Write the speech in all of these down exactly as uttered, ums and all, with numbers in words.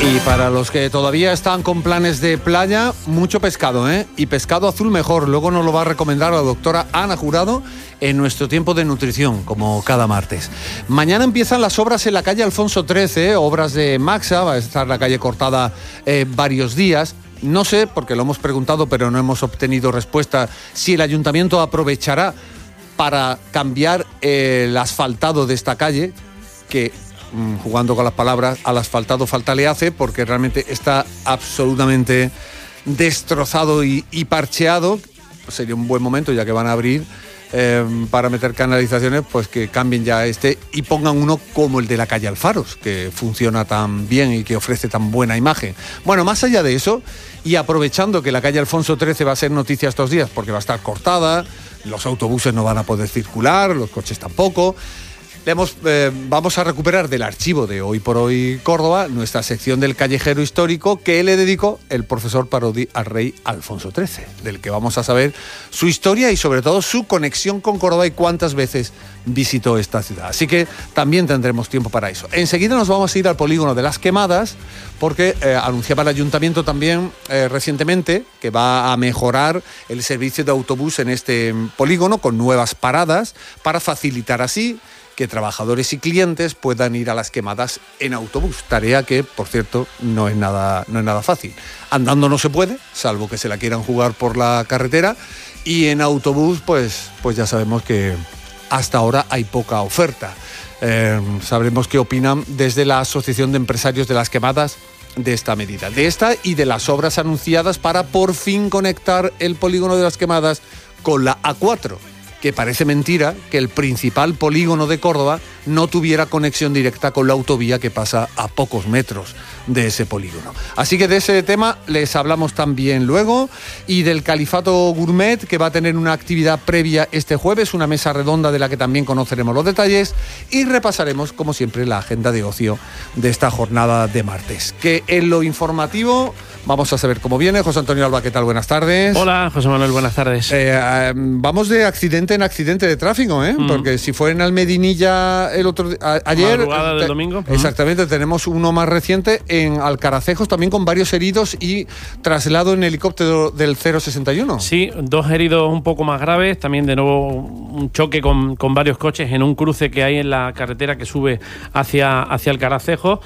Y para los que todavía están con planes de playa, mucho pescado, ¿eh? Y pescado azul mejor. Luego nos lo va a recomendar la doctora Ana Jurado en nuestro tiempo de nutrición, como cada martes. Mañana empiezan las obras en la calle Alfonso trece, obras de Maxa. Va a estar la calle cortada eh, varios días. No sé, porque lo hemos preguntado, pero no hemos obtenido respuesta, si el ayuntamiento aprovechará para cambiar eh, el asfaltado de esta calle, que... jugando con las palabras, al asfaltado falta le hace, porque realmente está absolutamente destrozado y, y parcheado. Sería un buen momento, ya que van a abrir eh, para meter canalizaciones, pues que cambien ya este y pongan uno como el de la calle Alfaros, que funciona tan bien y que ofrece tan buena imagen. Bueno, más allá de eso, y aprovechando que la calle Alfonso trece va a ser noticia estos días porque va a estar cortada, los autobuses no van a poder circular, los coches tampoco. Hemos, eh, vamos a recuperar del archivo de Hoy por Hoy Córdoba nuestra sección del callejero histórico que le dedicó el profesor Parodi al rey Alfonso trece, del que vamos a saber su historia y sobre todo su conexión con Córdoba y cuántas veces visitó esta ciudad. Así que también tendremos tiempo para eso. Enseguida nos vamos a ir al polígono de Las Quemadas, porque eh, anunciaba el ayuntamiento también eh, recientemente que va a mejorar el servicio de autobús en este polígono con nuevas paradas para facilitar así que trabajadores y clientes puedan ir a Las Quemadas en autobús, tarea que, por cierto, no es nada, no es nada fácil. Andando no se puede, salvo que se la quieran jugar por la carretera, y en autobús, pues, pues ya sabemos que hasta ahora hay poca oferta. Eh, sabremos qué opinan desde la Asociación de Empresarios de Las Quemadas de esta medida, de esta y de las obras anunciadas para por fin conectar el polígono de Las Quemadas con la A cuatro. Que parece mentira que el principal polígono de Córdoba no tuviera conexión directa con la autovía que pasa a pocos metros de ese polígono. Así que de ese tema les hablamos también luego, y del Califato Gourmet, que va a tener una actividad previa este jueves, una mesa redonda de la que también conoceremos los detalles, y repasaremos, como siempre, la agenda de ocio de esta jornada de martes. Que en lo informativo vamos a saber cómo viene. José Antonio Alba, ¿qué tal? Buenas tardes. Hola, José Manuel, buenas tardes. Eh, eh, vamos de accidente en accidente de tráfico, ¿eh? Mm. Porque si fue en Almedinilla el otro a, ayer... Madrugada del te, domingo. Exactamente, mm. tenemos uno más reciente en Alcaracejos, también con varios heridos y traslado en helicóptero del cero sesenta y uno. Sí, dos heridos un poco más graves, también de nuevo un choque con, con varios coches en un cruce que hay en la carretera que sube hacia, hacia Alcaracejos,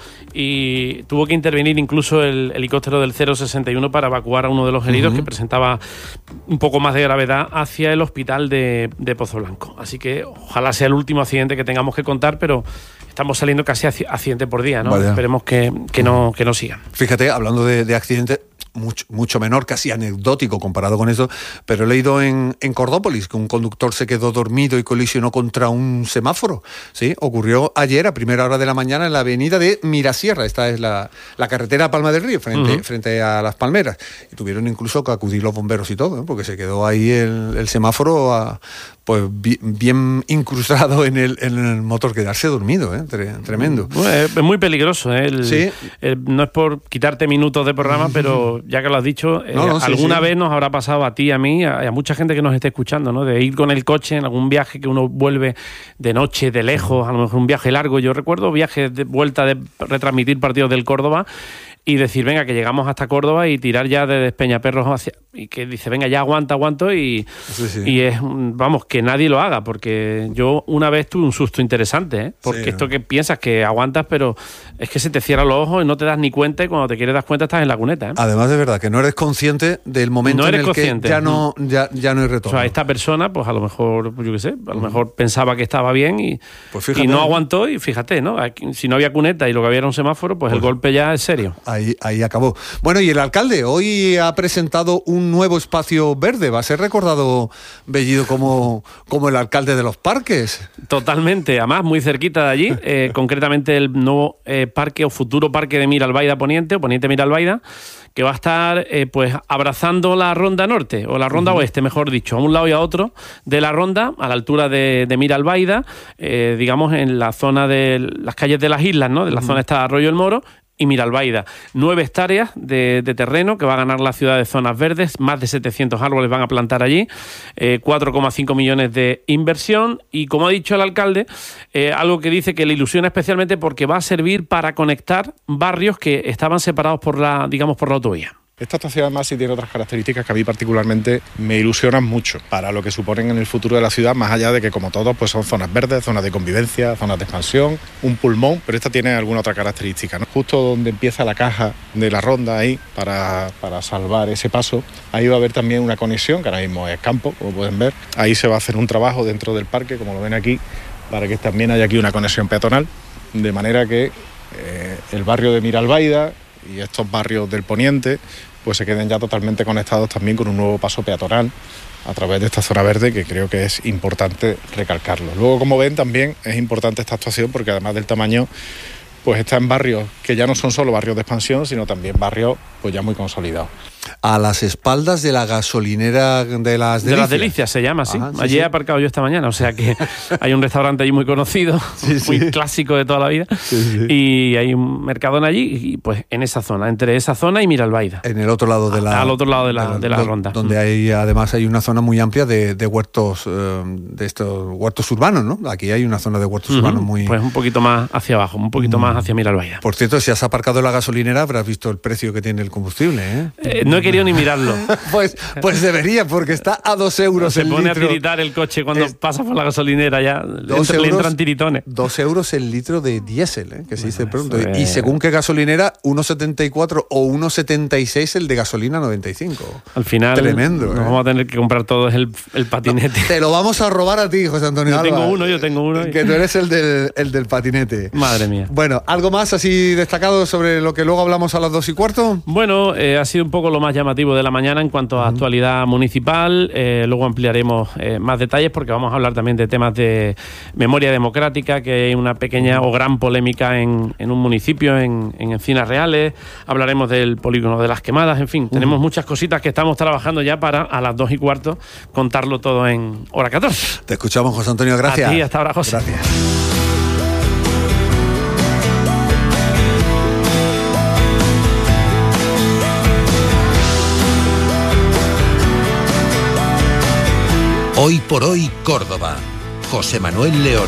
y tuvo que intervenir incluso el helicóptero del cero sesenta y uno para evacuar a uno de los heridos, uh-huh. que presentaba un poco más de gravedad, hacia el hospital de, de Pozo Blanco. Así que ojalá sea el último accidente que tengamos que contar, pero estamos saliendo casi a accidente por día, ¿no? Vaya. Esperemos que, que, no, que no sigan. Fíjate, hablando de, de accidentes, mucho, mucho menor, casi anecdótico comparado con eso, pero he leído en, en Cordópolis que un conductor se quedó dormido y colisionó contra un semáforo. Sí, ocurrió ayer a primera hora de la mañana en la avenida de Mirasierra. Esta es la, la carretera Palma del Río, frente, uh-huh. frente a Las Palmeras. Y tuvieron incluso que acudir los bomberos y todo, ¿eh? Porque se quedó ahí el, el semáforo a, pues bien incrustado en el, en el motor, quedarse dormido, ¿eh? Tremendo. Bueno, es muy peligroso, ¿eh? El, sí. el, no es por quitarte minutos de programa, uh-huh. pero ya que lo has dicho, eh, no, no, alguna sí, sí. vez nos habrá pasado a ti, a mí, a, a mucha gente que nos esté escuchando, ¿no? De ir con el coche en algún viaje que uno vuelve de noche, de lejos, a lo mejor un viaje largo. Yo recuerdo viajes de vuelta de retransmitir partidos del Córdoba y decir, venga, que llegamos hasta Córdoba y tirar ya de Despeñaperros hacia... Y que dice, venga, ya aguanta, aguanto y, sí, sí. y es, vamos, que nadie lo haga, porque yo una vez tuve un susto interesante, ¿eh? Porque sí, esto que piensas que aguantas, pero es que se te cierran los ojos y no te das ni cuenta, y cuando te quieres dar cuenta estás en la cuneta, ¿eh? Además, de verdad, que no eres consciente del momento no en el consciente. que ya no, ya, ya no hay retorno. O sea, esta persona, pues a lo mejor, yo qué sé, a lo mejor pensaba que estaba bien y, pues fíjate, y no aguantó, y fíjate, ¿no? Si no había cuneta y lo que había era un semáforo, pues, pues el golpe ya es serio. Ahí, ahí acabó. Bueno, y el alcalde hoy ha presentado un nuevo espacio verde. Va a ser recordado, Bellido, como, como el alcalde de los parques. Totalmente, además muy cerquita de allí, eh, concretamente el nuevo eh, parque o futuro parque de Miralbaida Poniente, o Poniente Miralbaida, que va a estar eh, pues abrazando la Ronda Norte, o la Ronda uh-huh. Oeste, mejor dicho, a un lado y a otro de la Ronda, a la altura de, de Miralbaida, eh, digamos en la zona de las calles de las islas, ¿no? De la uh-huh. zona esta de Arroyo el Moro, y Miralbaida. Nueve hectáreas de, de terreno que va a ganar la ciudad de zonas verdes, más de setecientos árboles van a plantar allí, eh, cuatro coma cinco millones de inversión y, como ha dicho el alcalde, eh, algo que dice que le ilusiona especialmente porque va a servir para conectar barrios que estaban separados por la, digamos, por la autovía. Esta estación además sí tiene otras características que a mí particularmente me ilusionan mucho para lo que suponen en el futuro de la ciudad, más allá de que, como todos, pues son zonas verdes, zonas de convivencia, zonas de expansión, un pulmón, pero esta tiene alguna otra característica, ¿no? Justo donde empieza la caja de la ronda ahí, para, para salvar ese paso, ahí va a haber también una conexión, que ahora mismo es campo, como pueden ver. Ahí se va a hacer un trabajo dentro del parque, como lo ven aquí, para que también haya aquí una conexión peatonal, de manera que eh, el barrio de Miralbaida y estos barrios del poniente pues se queden ya totalmente conectados también con un nuevo paso peatonal a través de esta zona verde, que creo que es importante recalcarlo. Luego, como ven, también es importante esta actuación porque además del tamaño, pues está en barrios que ya no son solo barrios de expansión, sino también barrios pues ya muy consolidados. A las espaldas de la gasolinera de las Delicias. De las Delicias se llama, sí. Ajá, sí allí sí. He aparcado yo esta mañana, o sea que hay un restaurante allí muy conocido, sí, muy sí. clásico de toda la vida, sí, sí. y hay un Mercadona allí, y pues en esa zona, entre esa zona y Miralbaida. En el otro lado de la... Al otro lado de la, de la, de la do, ronda. Donde hay, además hay una zona muy amplia de, de huertos, eh, de estos huertos urbanos, ¿no? Aquí hay una zona de huertos uh-huh. urbanos muy... Pues un poquito más hacia abajo, un poquito uh-huh. más hacia Miralbaida. Por cierto, si has aparcado en la gasolinera, habrás visto el precio que tiene el combustible, ¿eh? eh no he querido ni mirarlo. Pues, pues debería, porque está a dos euros Se el pone litro. a tiritar el coche cuando es, pasa por la gasolinera, ya dos le euros, entran tiritones. Dos euros el litro de diésel, ¿eh? Que se dice pronto. Es... Y según qué gasolinera, uno setenta y cuatro o uno setenta y seis el de gasolina noventa y cinco. Al final, tremendo. Nos ¿eh? vamos a tener que comprar todos el, el patinete. No, te lo vamos a robar a ti, José Antonio Yo Alba. tengo uno, yo tengo uno. Que tú eres el del, el del patinete. Madre mía. Bueno, ¿algo más así destacado sobre lo que luego hablamos a las dos y cuarto? Bueno, eh, ha sido un poco lo más llamativo de la mañana en cuanto a uh-huh. actualidad municipal. Eh, luego ampliaremos eh, más detalles porque vamos a hablar también de temas de memoria democrática, que hay una pequeña o gran polémica en, en un municipio, en, en Encinas Reales. Hablaremos del polígono de las Quemadas. En fin, uh-huh. tenemos muchas cositas que estamos trabajando ya para a las dos y cuarto contarlo todo en hora catorce. Te escuchamos, José Antonio. Gracias. A ti, hasta ahora, José. Gracias. Hoy por hoy, Córdoba. José Manuel León.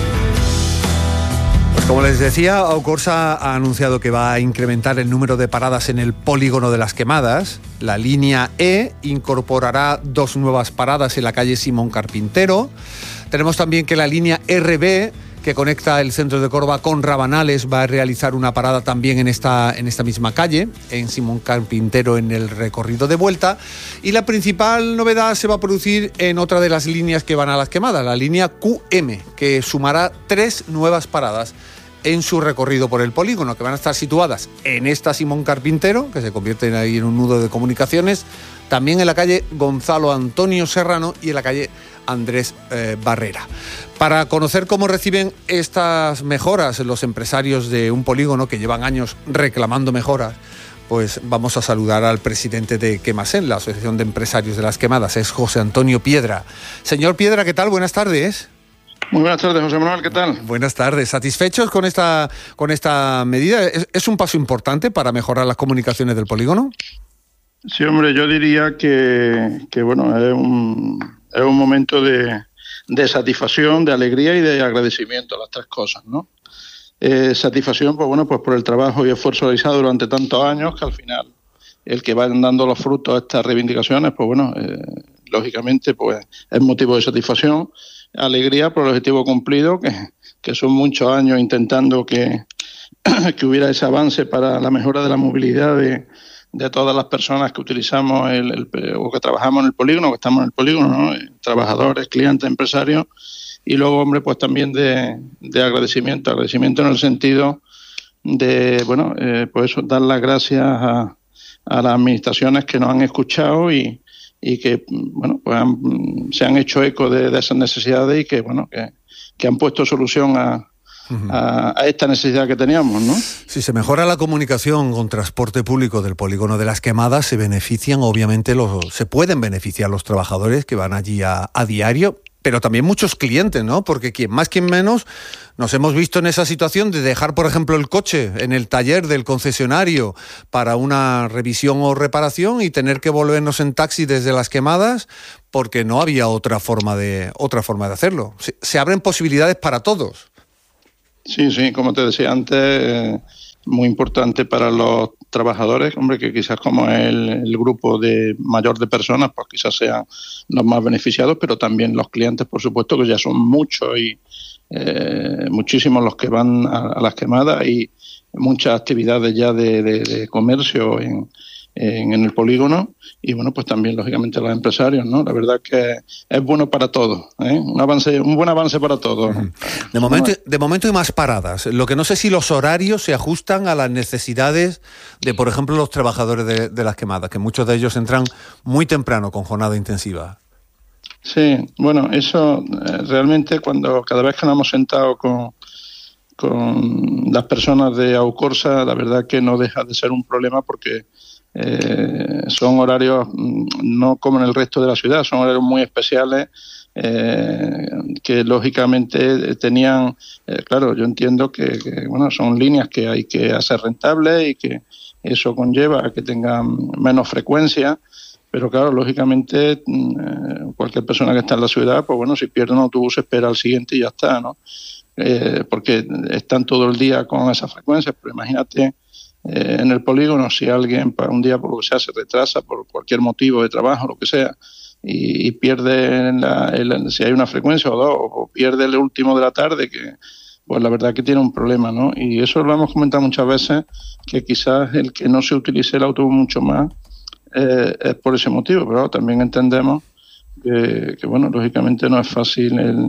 Pues como les decía, Aucorsa ha anunciado que va a incrementar el número de paradas en el polígono de las Quemadas. La línea E incorporará dos nuevas paradas en la calle Simón Carpintero. Tenemos también que la línea R B, que conecta el centro de Córdoba con Rabanales, va a realizar una parada también en esta, en esta misma calle, en Simón Carpintero, en el recorrido de vuelta. Y la principal novedad se va a producir en otra de las líneas que van a las Quemadas, la línea Q M, que sumará tres nuevas paradas en su recorrido por el polígono, que van a estar situadas en esta Simón Carpintero, que se convierte ahí en un nudo de comunicaciones, también en la calle Gonzalo Antonio Serrano y en la calle Andrés eh, Barrera. Para conocer cómo reciben estas mejoras los empresarios de un polígono que llevan años reclamando mejoras, pues vamos a saludar al presidente de Quemasen, la Asociación de Empresarios de las Quemadas, es José Antonio Piedra. Señor Piedra, ¿qué tal? Buenas tardes. Muy buenas tardes, José Manuel, ¿qué tal? Buenas tardes. ¿Satisfechos con esta, con esta medida? ¿Es, es un paso importante para mejorar las comunicaciones del polígono? Sí, hombre, yo diría que, que bueno, es un, es un momento de, de satisfacción, de alegría y de agradecimiento, las tres cosas, ¿no? Eh, satisfacción, pues bueno, pues por el trabajo y esfuerzo realizado durante tantos años, que al final el que vayan dando los frutos a estas reivindicaciones, pues bueno, eh, lógicamente pues es motivo de satisfacción. Alegría por el objetivo cumplido, que, que son muchos años intentando que, que hubiera ese avance para la mejora de la movilidad de, de todas las personas que utilizamos el, el, o que trabajamos en el polígono, que estamos en el polígono, ¿no? Trabajadores, clientes, empresarios, y luego, hombre, pues también de, de agradecimiento, agradecimiento en el sentido de, bueno, eh, pues eso, dar las gracias a, a las administraciones que nos han escuchado y y que bueno pues han, se han hecho eco de, de esas necesidades y que bueno que, que han puesto solución a, uh-huh. a, a esta necesidad que teníamos, ¿no? Si se mejora la comunicación con transporte público del polígono de las Quemadas, se benefician obviamente los se pueden beneficiar los trabajadores que van allí a, a diario pero también muchos clientes, ¿no? Porque quien más, quien menos, nos hemos visto en esa situación de dejar, por ejemplo, el coche en el taller del concesionario para una revisión o reparación y tener que volvernos en taxi desde Las Quemadas porque no había otra forma de, otra forma de hacerlo. Se, se abren posibilidades para todos. Sí, sí, como te decía antes, eh, muy importante para los trabajadores, hombre, que quizás como es el, el grupo de mayor de personas, pues quizás sean los más beneficiados, pero también los clientes, por supuesto, que ya son muchos y eh, muchísimos los que van a, a Las Quemadas y muchas actividades ya de, de, de comercio en, en, en el polígono y, bueno, pues también, lógicamente, los empresarios, ¿no? La verdad que es bueno para todos, ¿eh? Un avance, un buen avance para todos. De momento, de momento hay más paradas. Lo que no sé si los horarios se ajustan a las necesidades de, por ejemplo, los trabajadores de, de Las Quemadas, que muchos de ellos entran muy temprano con jornada intensiva. Sí, bueno, eso eh, realmente cuando cada vez que nos hemos sentado con, con las personas de Aucorsa, la verdad que no deja de ser un problema porque Eh, son horarios no como en el resto de la ciudad, son horarios muy especiales eh, que lógicamente tenían, eh, claro, yo entiendo que, que bueno, son líneas que hay que hacer rentables y que eso conlleva a que tengan menos frecuencia, pero claro, lógicamente eh, cualquier persona que está en la ciudad, pues bueno, si pierde un autobús espera al siguiente y ya está, ¿no? Eh, porque están todo el día con esas frecuencias, pero imagínate Eh, en el polígono, si alguien para un día por lo que sea se retrasa por cualquier motivo de trabajo, lo que sea, y, y pierde en la, en, si hay una frecuencia o dos, o pierde el último de la tarde, que pues la verdad que tiene un problema, ¿no? Y eso lo hemos comentado muchas veces, que quizás el que no se utilice el autobús mucho más eh, es por ese motivo, pero también entendemos que, que bueno, lógicamente no es fácil el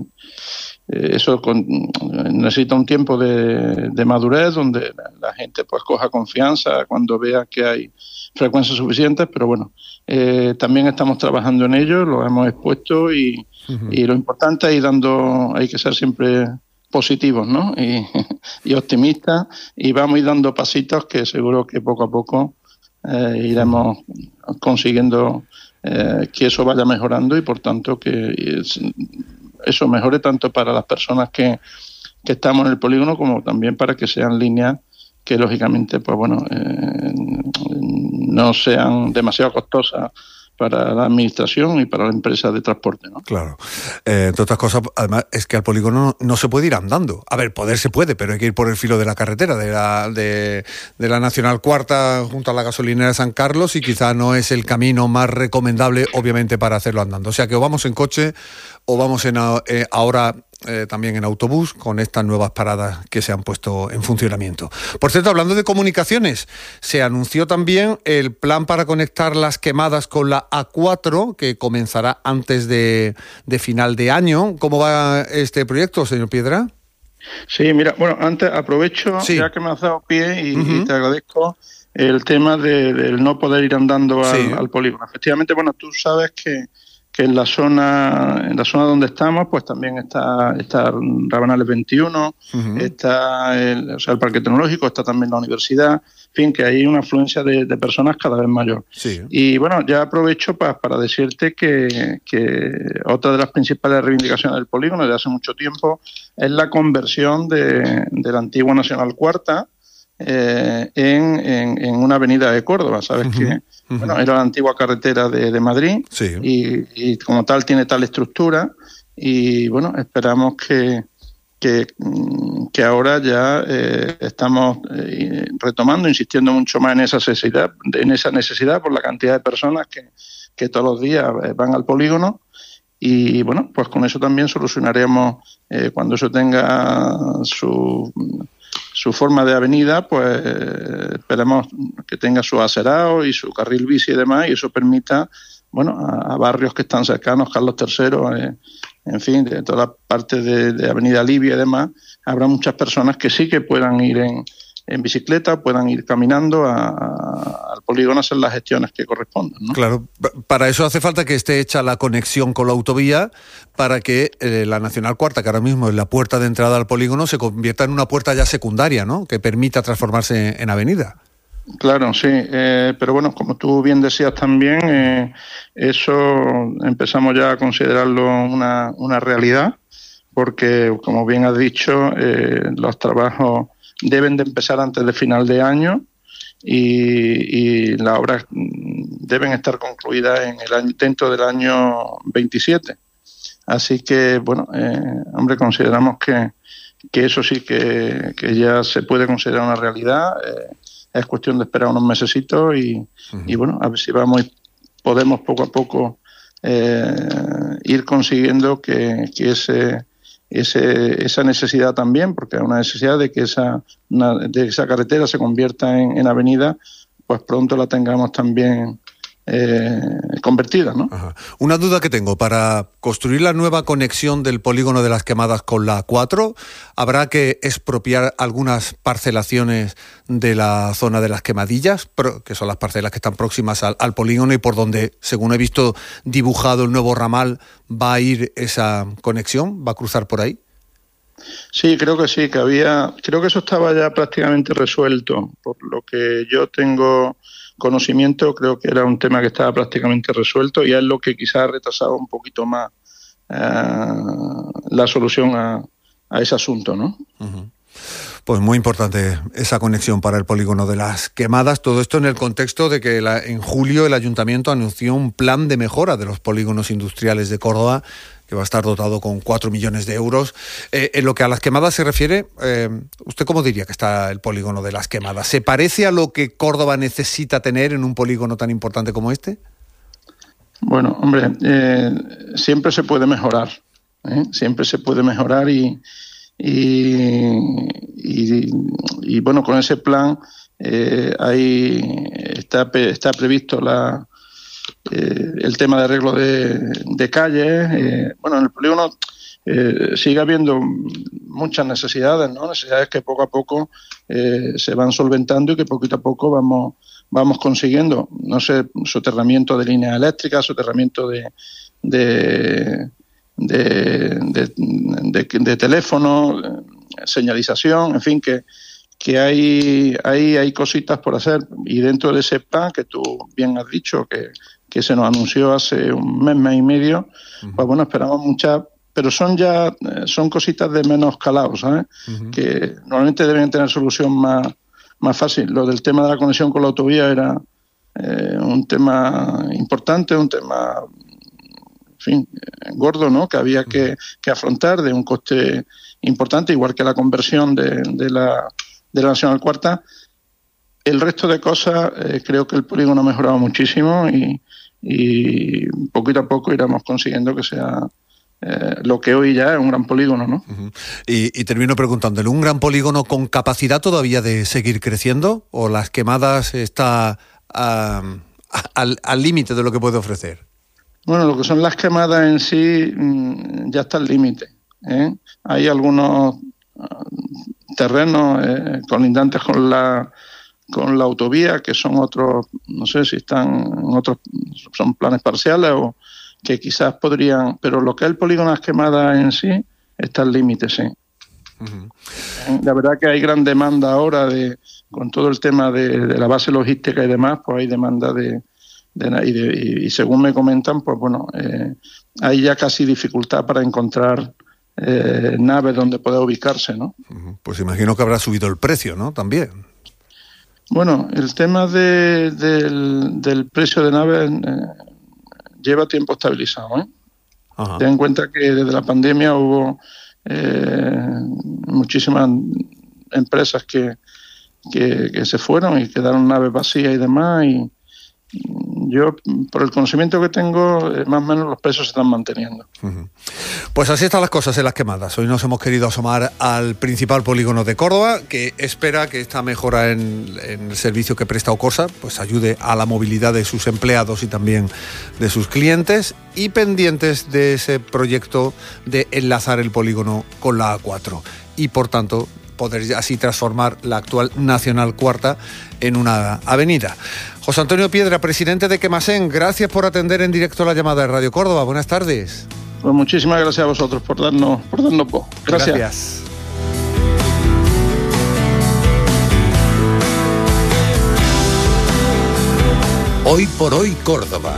eso con, necesita un tiempo de, de madurez donde la, la gente pues coja confianza cuando vea que hay frecuencias suficientes, pero bueno, eh, también estamos trabajando en ello, lo hemos expuesto y, uh-huh. y lo importante es ir dando, hay que ser siempre positivos, ¿no? Y, y optimistas, y vamos a ir dando pasitos que seguro que poco a poco eh, iremos consiguiendo eh, que eso vaya mejorando y por tanto que es, eso mejore tanto para las personas que, que estamos en el polígono como también para que sean líneas que lógicamente pues bueno eh, no sean demasiado costosas para la administración y para la empresa de transporte, ¿no? Claro. Eh, entre otras cosas, además, es que al polígono no, no se puede ir andando. A ver, poder se puede, pero hay que ir por el filo de la carretera, de la, de, de la Nacional Cuarta junto a la gasolinera de San Carlos, y quizá no es el camino más recomendable, obviamente, para hacerlo andando. O sea que o vamos en coche o vamos en eh, ahora eh, también en autobús con estas nuevas paradas que se han puesto en funcionamiento. Por cierto, hablando de comunicaciones, se anunció también el plan para conectar Las Quemadas con la A cuatro, que comenzará antes de, de final de año. ¿Cómo va este proyecto, señor Piedra? Sí, mira, bueno, antes aprovecho, sí. ya que me has dado pie y, uh-huh. y te agradezco el tema de, del no poder ir andando al, sí. al polígono. Efectivamente, bueno, tú sabes que que en la zona en la zona donde estamos pues también está está Rabanales veintiuno, uh-huh. está el, o sea, el Parque Tecnológico, está también la universidad, en fin, que hay una afluencia de, de personas cada vez mayor. Sí. Y bueno, ya aprovecho pa, para decirte que, que otra de las principales reivindicaciones del polígono de hace mucho tiempo es la conversión de, de la antigua Nacional Cuarta eh, en, en, en una avenida de Córdoba, ¿sabes? Uh-huh. que Bueno, era la antigua carretera de, de Madrid, sí. y, y como tal tiene tal estructura y bueno, esperamos que que, que ahora ya eh, estamos eh, retomando, insistiendo mucho más en esa necesidad, en esa necesidad por la cantidad de personas que, que todos los días van al polígono y bueno, pues con eso también solucionaremos eh, cuando eso tenga su su forma de avenida, pues eh, esperemos que tenga su acerado y su carril bici y demás, y eso permita, bueno, a, a barrios que están cercanos, Carlos tercero, eh, en fin, de toda la parte de, de Avenida Libia y demás, habrá muchas personas que sí que puedan ir en, en bicicleta, puedan ir caminando a, a, al polígono a hacer las gestiones que correspondan, ¿no? Claro, para eso hace falta que esté hecha la conexión con la autovía para que eh, la Nacional Cuarta, que ahora mismo es la puerta de entrada al polígono, se convierta en una puerta ya secundaria, ¿no? Que permita transformarse en avenida. Claro, sí, eh, pero bueno, como tú bien decías también, eh, eso empezamos ya a considerarlo una, una realidad, porque como bien has dicho, eh, los trabajos deben de empezar antes de final de año y, y las obras deben estar concluidas en el año, dentro del año veintisiete. Así que, bueno, eh, hombre, consideramos que, que eso sí que, que ya se puede considerar una realidad. Eh, es cuestión de esperar unos mesecitos y, uh-huh. y bueno, a ver si vamos podemos poco a poco eh, ir consiguiendo que, que ese, ese esa necesidad también, porque hay una necesidad de que esa, una, de esa carretera se convierta en, en avenida, pues pronto la tengamos también Eh, convertida, ¿no? Ajá. Una duda que tengo, para construir la nueva conexión del polígono de Las Quemadas con la A cuatro, ¿habrá que expropiar algunas parcelaciones de la zona de Las Quemadillas, que son las parcelas que están próximas al, al polígono y por donde, según he visto dibujado el nuevo ramal, va a ir esa conexión? ¿Va a cruzar por ahí? Sí, creo que sí, que había, creo que eso estaba ya prácticamente resuelto. Por lo que yo tengo conocimiento, creo que era un tema que estaba prácticamente resuelto y es lo que quizás ha retrasado un poquito más eh, la solución a, a ese asunto, ¿no? Uh-huh. Pues muy importante esa conexión para el polígono de Las Quemadas. Todo esto en el contexto de que la, en julio el Ayuntamiento anunció un plan de mejora de los polígonos industriales de Córdoba, que va a estar dotado con cuatro millones de euros. Eh, en lo que a Las Quemadas se refiere, eh, ¿usted cómo diría que está el polígono de Las Quemadas? ¿Se parece a lo que Córdoba necesita tener en un polígono tan importante como este? Bueno, hombre, eh, siempre se puede mejorar, ¿eh? Siempre se puede mejorar y, y, y, y bueno, con ese plan eh, ahí está, está previsto la... Eh, el tema de arreglo de, de calles. Eh, bueno, en el polígono eh, sigue habiendo muchas necesidades, ¿no? Necesidades que poco a poco eh, se van solventando y que poquito a poco vamos vamos consiguiendo. No sé, soterramiento de líneas eléctricas, soterramiento de de de, de, de, de teléfono, señalización, en fin, que que hay, hay, hay cositas por hacer y dentro de ese plan que tú bien has dicho que, que se nos anunció hace un mes, mes y medio, uh-huh. pues bueno, esperamos muchas, pero son ya son cositas de menos calado, ¿sabes? Uh-huh. Que normalmente deben tener solución más, más fácil. Lo del tema de la conexión con la autovía era eh, un tema importante, un tema, en fin, gordo, ¿no? Que había uh-huh. que, que afrontar de un coste importante, igual que la conversión de, de la de la Nacional Cuarta. El resto de cosas, eh, creo que el polígono ha mejorado muchísimo y, y poquito a poco iremos consiguiendo que sea eh, lo que hoy ya es un gran polígono, ¿no? Uh-huh. Y, y termino preguntándole, ¿un gran polígono con capacidad todavía de seguir creciendo o Las Quemadas está uh, al límite de lo que puede ofrecer? Bueno, lo que son Las Quemadas en sí mmm, ya está al límite, ¿eh? Hay algunos terrenos eh, colindantes con la con la autovía que son otros, no sé si están en otros, son planes parciales o que quizás podrían, pero lo que es el polígono Las Quemadas en sí está al límite, sí. Uh-huh. La verdad que hay gran demanda ahora de con todo el tema de, de la base logística y demás, pues hay demanda de, de, y, de y, y según me comentan, pues bueno, eh, hay ya casi dificultad para encontrar Eh, naves donde pueda ubicarse, ¿no? Pues imagino que habrá subido el precio, ¿no? También. Bueno, el tema de, del, del precio de naves eh, lleva tiempo estabilizado, ¿eh? Ajá. Ten en cuenta que desde la pandemia hubo eh, muchísimas empresas que, que, que se fueron y quedaron naves vacías y demás, y yo, por el conocimiento que tengo, eh, más o menos los precios se están manteniendo. Uh-huh. Pues así están las cosas en Las Quemadas. Hoy nos hemos querido asomar al principal polígono de Córdoba, que espera que esta mejora en, en el servicio que presta Ocorsa pues ayude a la movilidad de sus empleados y también de sus clientes, y pendientes de ese proyecto de enlazar el polígono con la A cuatro y, por tanto, poder así transformar la actual Nacional Cuarta en una avenida. José Antonio Piedra, presidente de Quemasen, gracias por atender en directo la llamada de Radio Córdoba. Buenas tardes. Pues muchísimas gracias a vosotros por darnos, por darnos voz. Gracias. Gracias. Hoy por hoy Córdoba.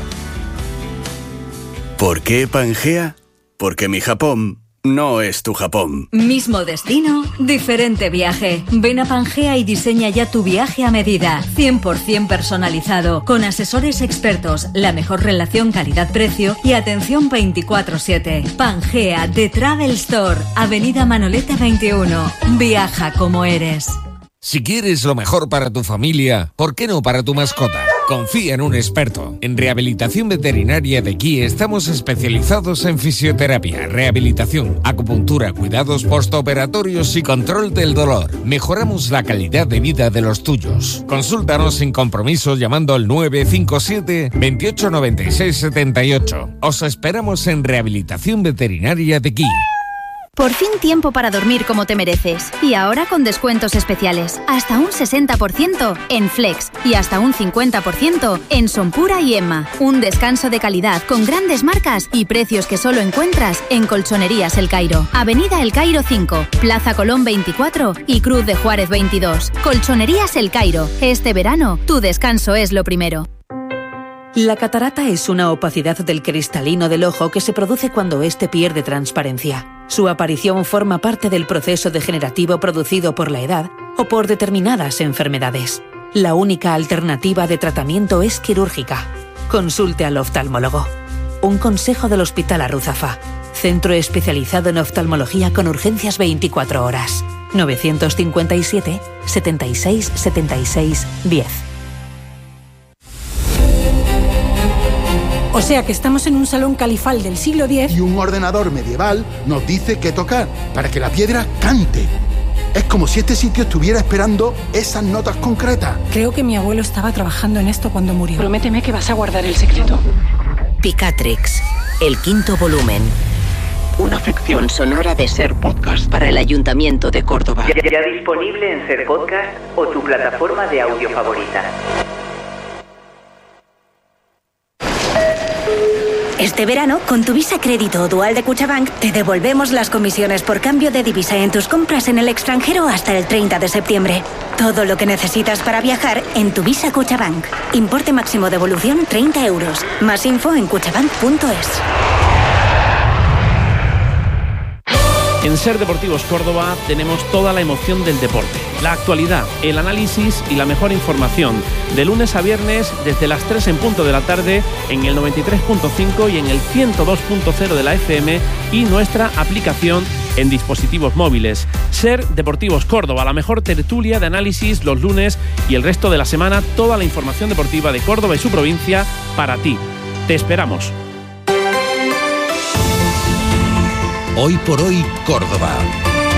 ¿Por qué Pangea? Porque mi Japón no es tu Japón. Mismo destino, diferente viaje. Ven a Pangea y diseña ya tu viaje a medida. cien por ciento personalizado, con asesores expertos, la mejor relación calidad-precio y atención veinticuatro siete. Pangea, The Travel Store, Avenida Manoleta veintiuno. Viaja como eres. Si quieres lo mejor para tu familia, ¿por qué no para tu mascota? Confía en un experto. En Rehabilitación Veterinaria de Aquí estamos especializados en fisioterapia, rehabilitación, acupuntura, cuidados postoperatorios y control del dolor. Mejoramos la calidad de vida de los tuyos. Consúltanos sin compromiso llamando al nueve cinco siete, veintiocho noventa y seis setenta y ocho. Os esperamos en Rehabilitación Veterinaria de Aquí. Por fin tiempo para dormir como te mereces. Y ahora con descuentos especiales. Hasta un sesenta por ciento en Flex y hasta un cincuenta por ciento en Sonpura y Emma. Un descanso de calidad con grandes marcas y precios que solo encuentras en Colchonerías El Cairo. Avenida El Cairo cinco, Plaza Colón veinticuatro y Cruz de Juárez veintidós. Colchonerías El Cairo. Este verano, tu descanso es lo primero. La catarata es una opacidad del cristalino del ojo que se produce cuando éste pierde transparencia. Su aparición forma parte del proceso degenerativo producido por la edad o por determinadas enfermedades. La única alternativa de tratamiento es quirúrgica. Consulte al oftalmólogo. Un consejo del Hospital Arruzafa, centro especializado en oftalmología con urgencias veinticuatro horas. novecientos cincuenta y siete, setenta y seis, setenta y seis, diez. O sea que estamos en un salón califal del siglo diez y un ordenador medieval nos dice qué tocar para que la piedra cante. Es como si este sitio estuviera esperando esas notas concretas. Creo que mi abuelo estaba trabajando en esto cuando murió. Prométeme que vas a guardar el secreto. Picatrix, el quinto volumen. Una ficción sonora de Ser Podcast para el Ayuntamiento de Córdoba. Ya, ya disponible en Ser Podcast o tu plataforma de audio favorita. Este verano, con tu Visa Crédito o Dual de Cuchabank, te devolvemos las comisiones por cambio de divisa en tus compras en el extranjero hasta el treinta de septiembre. Todo lo que necesitas para viajar en tu Visa Cuchabank. Importe máximo de devolución treinta euros. Más info en cuchabank punto es. En Ser Deportivos Córdoba tenemos toda la emoción del deporte, la actualidad, el análisis y la mejor información. De lunes a viernes desde las tres en punto de la tarde en el noventa y tres punto cinco y en el ciento dos punto cero de la F M y nuestra aplicación en dispositivos móviles. Ser Deportivos Córdoba, la mejor tertulia de análisis los lunes y el resto de la semana, toda la información deportiva de Córdoba y su provincia para ti. Te esperamos. Hoy por hoy, Córdoba.